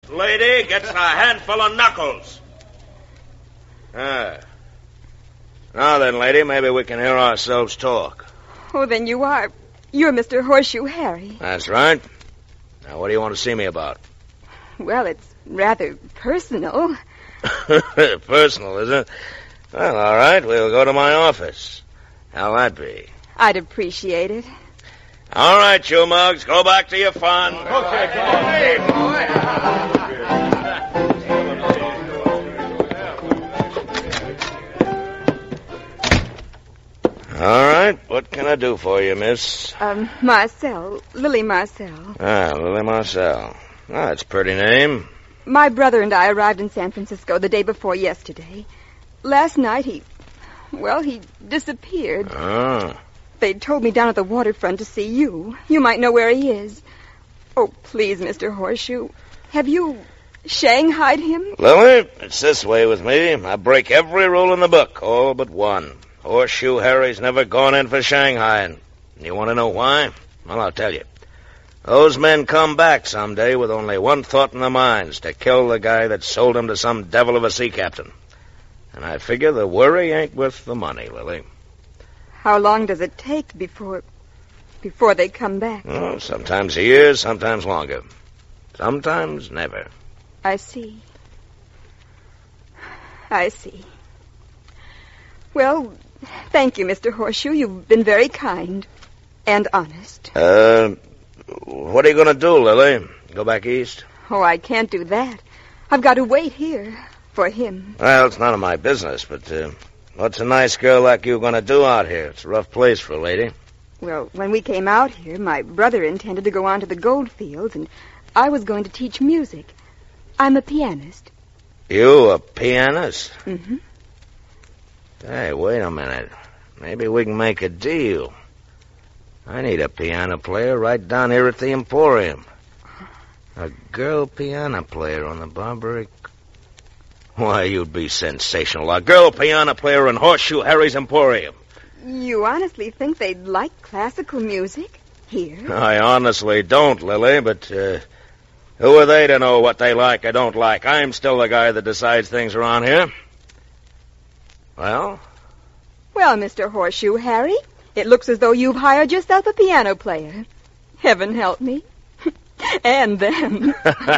Lady gets a handful of knuckles. Now then, lady, maybe we can hear ourselves talk. Oh, then you're Mr. Horseshoe Harry. That's right. Now, what do you want to see me about? Well, it's rather personal. Personal, is it? Well, all right, we'll go to my office. How'll that be? I'd appreciate it. All right, you mugs, go back to your fun. Okay, come on. All right, what can I do for you, miss? Marcel. Lily Marcel. Lily Marcel. That's a pretty name. My brother and I arrived in San Francisco the day before yesterday. Last night he disappeared. Oh. They told me down at the waterfront to see you. You might know where he is. Oh, please, Mr. Horseshoe. Have you shanghaied him? Lily, it's this way with me. I break every rule in the book, all but one. Horseshoe Harry's never gone in for shanghaiing. You want to know why? Well, I'll tell you. Those men come back someday with only one thought in their minds, to kill the guy that sold him to some devil of a sea captain. And I figure the worry ain't worth the money, Lily. How long does it take before they come back? Oh, sometimes a year, sometimes longer. Sometimes never. I see. Well, thank you, Mr. Horseshoe. You've been very kind and honest. What are you going to do, Lily? Go back east? Oh, I can't do that. I've got to wait here for him. Well, it's none of my business, but what's a nice girl like you going to do out here? It's a rough place for a lady. Well, when we came out here, my brother intended to go on to the gold fields, and I was going to teach music. I'm a pianist. You a pianist? Mm-hmm. Hey, wait a minute. Maybe we can make a deal. I need a piano player right down here at the Emporium. A girl piano player on the Barbary... Why, you'd be sensational. A girl piano player in Horseshoe Harry's Emporium. You honestly think they'd like classical music here? I honestly don't, Lily, but who are they to know what they like or don't like? I'm still the guy that decides things around here. Well? Well, Mr. Horseshoe Harry, it looks as though you've hired yourself a piano player. Heaven help me. And them.